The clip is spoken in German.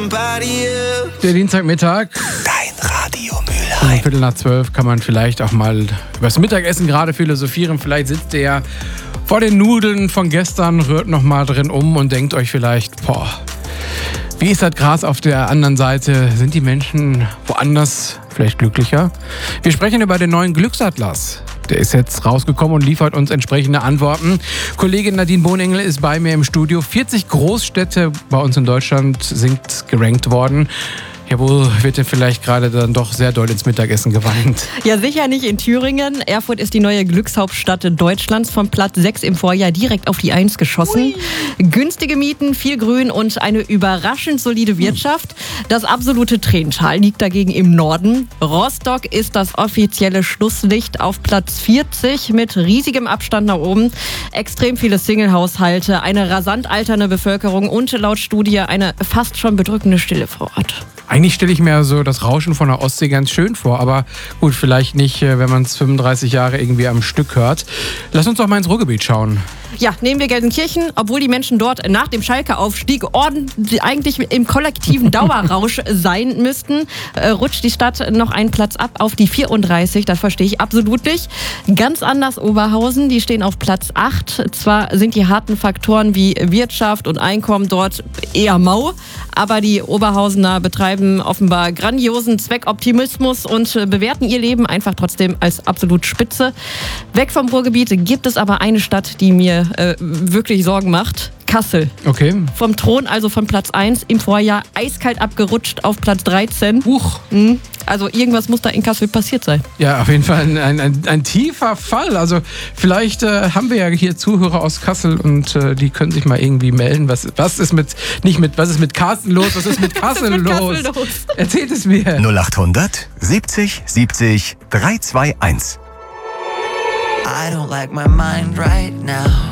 Der Dienstagmittag. Dein Radio Mülheim. Um 11:45 kann man vielleicht auch mal übers Mittagessen gerade philosophieren. Vielleicht sitzt ihr ja vor den Nudeln von gestern, rührt nochmal drin um und denkt euch vielleicht, wie ist das Gras auf der anderen Seite? Sind die Menschen woanders vielleicht glücklicher? Wir sprechen über den neuen Glücksatlas. Der ist jetzt rausgekommen und liefert uns entsprechende Antworten. Kollegin Nadine Bohnengel ist bei mir im Studio. 40 Großstädte bei uns in Deutschland sind gerankt worden. Ja, wo wird denn vielleicht gerade dann doch sehr doll ins Mittagessen geweint? Ja, sicher nicht in Thüringen. Erfurt ist die neue Glückshauptstadt Deutschlands, von Platz 6 im Vorjahr direkt auf die 1 geschossen. Ui. Günstige Mieten, viel Grün und eine überraschend solide Wirtschaft. Das absolute Tränental liegt dagegen im Norden. Rostock ist das offizielle Schlusslicht auf Platz 40 mit riesigem Abstand nach oben. Extrem viele Single-Haushalte, eine rasant alternde Bevölkerung und laut Studie eine fast schon bedrückende Stille vor Ort. Eigentlich stelle ich mir so das Rauschen von der Ostsee ganz schön vor, aber gut, vielleicht nicht, wenn man es 35 Jahre irgendwie am Stück hört. Lass uns doch mal ins Ruhrgebiet schauen. Ja, nehmen wir Gelsenkirchen, obwohl die Menschen dort nach dem Schalke-Aufstieg eigentlich im kollektiven Dauerrausch sein müssten, rutscht die Stadt noch einen Platz ab auf die 34. Das verstehe ich absolut nicht. Ganz anders Oberhausen, die stehen auf Platz 8. Zwar sind die harten Faktoren wie Wirtschaft und Einkommen dort eher mau, aber die Oberhausener betreiben offenbar grandiosen Zweckoptimismus und bewerten ihr Leben einfach trotzdem als absolut spitze. Weg vom Ruhrgebiet gibt es aber eine Stadt, die mir wirklich Sorgen macht. Kassel. Okay. Vom Thron, also von Platz 1 im Vorjahr, eiskalt abgerutscht auf Platz 13. Also irgendwas muss da in Kassel passiert sein. Ja, auf jeden Fall ein tiefer Fall. Also vielleicht haben wir ja hier Zuhörer aus Kassel und die können sich mal irgendwie melden. Was ist mit Carsten los? Was ist mit Kassel los? Erzählt es mir. 0800 70 70 321. I don't like my mind right now.